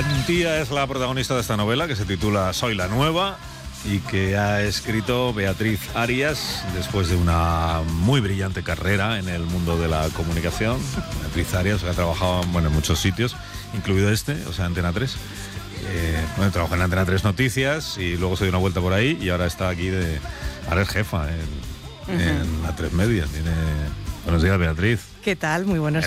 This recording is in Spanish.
Antía es la protagonista de esta novela que se titula Soy la Nueva y que ha escrito Beatriz Arias después de una muy brillante carrera en el mundo de la comunicación. Beatriz Arias ha trabajado en muchos sitios, incluido Antena 3. Trabajó en Antena 3 Noticias y luego se dio una vuelta por ahí y ahora está aquí ahora es jefa en la 3 Media. Buenos días, Beatriz. ¿Qué tal? Muy buenos